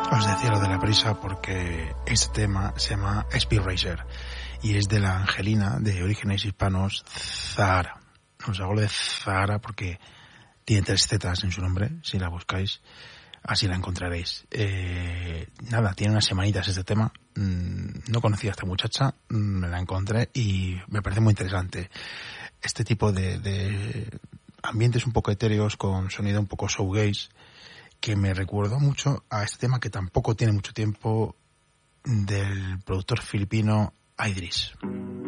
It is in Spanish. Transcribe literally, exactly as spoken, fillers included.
Os decía lo de la prisa porque este tema se llama Speed Racer y es de la Angelina, de orígenes hispanos, Zahara. Os hago lo de Zahara porque tiene tres zetas en su nombre, si la buscáis, así la encontraréis. Eh, nada, tiene unas semanitas este tema, mm, no conocía a esta muchacha, mm, me la encontré y me parece muy interesante. Este tipo de, de ambientes un poco etéreos con sonido un poco shoegaze, que me recuerda mucho a este tema que tampoco tiene mucho tiempo, del productor filipino Idris.